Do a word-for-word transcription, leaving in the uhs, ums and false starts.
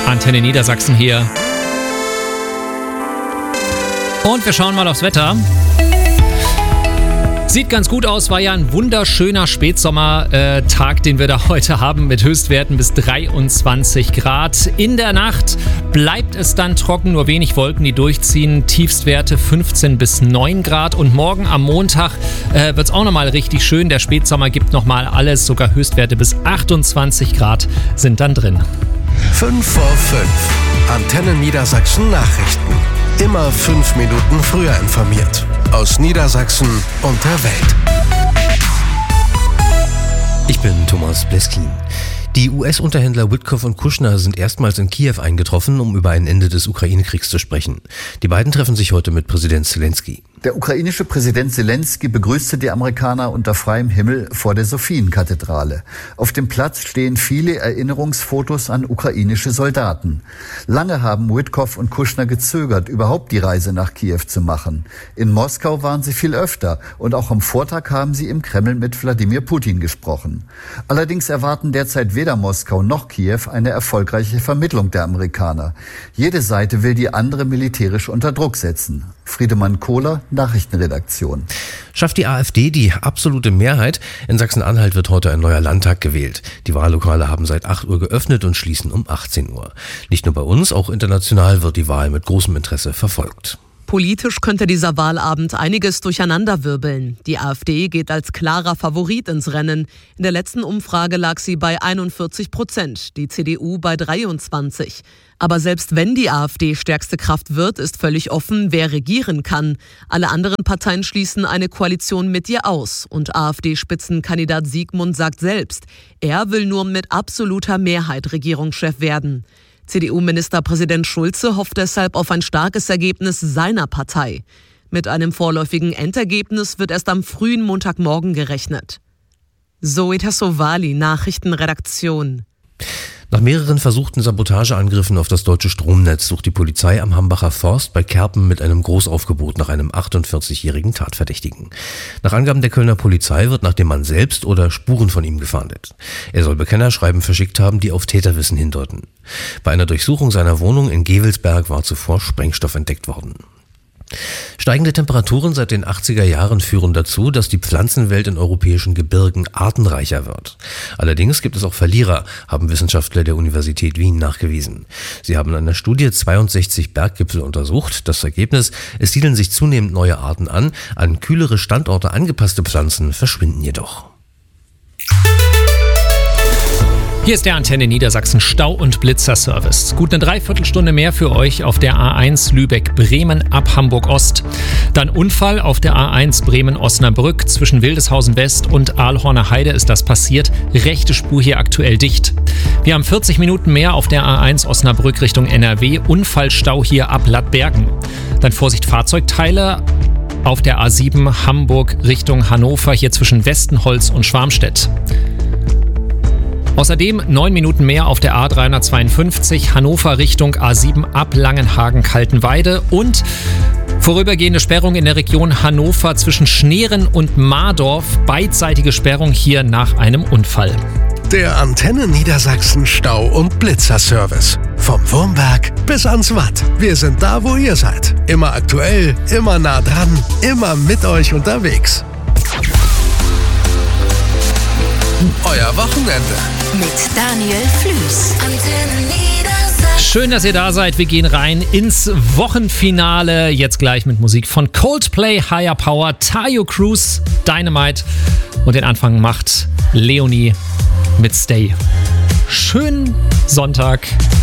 Antenne Niedersachsen hier. Und wir schauen mal aufs Wetter. Sieht ganz gut aus, war ja ein wunderschöner Spätsommertag, den wir da heute haben, mit Höchstwerten bis dreiundzwanzig Grad. In der Nacht bleibt es dann trocken, nur wenig Wolken, die durchziehen. Tiefstwerte fünfzehn bis neun Grad. Und morgen am Montag äh, wird es auch nochmal richtig schön. Der Spätsommer gibt nochmal alles, sogar Höchstwerte bis achtundzwanzig Grad sind dann drin. fünf vor fünf. Antenne Niedersachsen Nachrichten. Immer fünf Minuten früher informiert. Aus Niedersachsen und der Welt. Ich bin Thomas Bleskin. Die U S-Unterhändler Witkoff und Kushner sind erstmals in Kiew eingetroffen, um über ein Ende des Ukraine-Kriegs zu sprechen. Die beiden treffen sich heute mit Präsident Zelensky. Der ukrainische Präsident Zelensky begrüßte die Amerikaner unter freiem Himmel vor der Sophienkathedrale. Auf dem Platz stehen viele Erinnerungsfotos an ukrainische Soldaten. Lange haben Witkoff und Kushner gezögert, überhaupt die Reise nach Kiew zu machen. In Moskau waren sie viel öfter und auch am Vortag haben sie im Kreml mit Wladimir Putin gesprochen. Allerdings erwarten derzeit weder Moskau noch Kiew eine erfolgreiche Vermittlung der Amerikaner. Jede Seite will die andere militärisch unter Druck setzen. Friedemann Kohler, Nachrichtenredaktion. Schafft die AfD die absolute Mehrheit? In Sachsen-Anhalt wird heute ein neuer Landtag gewählt. Die Wahllokale haben seit acht Uhr geöffnet und schließen um achtzehn Uhr. Nicht nur bei uns, auch international wird die Wahl mit großem Interesse verfolgt. Politisch könnte dieser Wahlabend einiges durcheinanderwirbeln. Die AfD geht als klarer Favorit ins Rennen. In der letzten Umfrage lag sie bei einundvierzig Prozent, die C D U bei dreiundzwanzig. Aber selbst wenn die AfD stärkste Kraft wird, ist völlig offen, wer regieren kann. Alle anderen Parteien schließen eine Koalition mit ihr aus. Und AfD-Spitzenkandidat Siegmund sagt selbst, er will nur mit absoluter Mehrheit Regierungschef werden. C D U-Ministerpräsident Schulze hofft deshalb auf ein starkes Ergebnis seiner Partei. Mit einem vorläufigen Endergebnis wird erst am frühen Montagmorgen gerechnet. Zoe Tassovali, Nachrichtenredaktion. Nach mehreren versuchten Sabotageangriffen auf das deutsche Stromnetz sucht die Polizei am Hambacher Forst bei Kerpen mit einem Großaufgebot nach einem achtundvierzigjährigen Tatverdächtigen. Nach Angaben der Kölner Polizei wird nach dem Mann selbst oder Spuren von ihm gefahndet. Er soll Bekennerschreiben verschickt haben, die auf Täterwissen hindeuten. Bei einer Durchsuchung seiner Wohnung in Gevelsberg war zuvor Sprengstoff entdeckt worden. Steigende Temperaturen seit den achtziger Jahren führen dazu, dass die Pflanzenwelt in europäischen Gebirgen artenreicher wird. Allerdings gibt es auch Verlierer, haben Wissenschaftler der Universität Wien nachgewiesen. Sie haben in einer Studie zweiundsechzig Berggipfel untersucht. Das Ergebnis: Es siedeln sich zunehmend neue Arten an, an kühlere Standorte angepasste Pflanzen verschwinden jedoch. Hier ist der Antenne Niedersachsen Stau- und Blitzer-Service. Gut eine Dreiviertelstunde mehr für euch auf der A eins Lübeck-Bremen ab Hamburg-Ost. Dann Unfall auf der A eins Bremen-Osnabrück. Zwischen Wildeshausen West und Aalhorner Heide ist das passiert. Rechte Spur hier aktuell dicht. Wir haben vierzig Minuten mehr auf der A eins Osnabrück Richtung N R W. Unfallstau hier ab Lattbergen. Dann Vorsicht Fahrzeugteile auf der A sieben Hamburg Richtung Hannover, hier zwischen Westenholz und Schwarmstedt. Außerdem neun Minuten mehr auf der A dreihundertzweiundfünfzig Hannover Richtung A sieben ab Langenhagen-Kaltenweide und vorübergehende Sperrung in der Region Hannover zwischen Schneeren und Mardorf. Beidseitige Sperrung hier nach einem Unfall. Der Antenne Niedersachsen Stau- und Blitzer-Service. Vom Wurmberg bis ans Watt. Wir sind da, wo ihr seid. Immer aktuell, immer nah dran, immer mit euch unterwegs. Euer Wochenende. Mit Daniel Flüß. Antenne Niedersachsen. Schön, dass ihr da seid. Wir gehen rein ins Wochenfinale. Jetzt gleich mit Musik von Coldplay, Higher Power, Tayo Cruz, Dynamite. Und den Anfang macht Leonie mit Stay. Schönen Sonntag.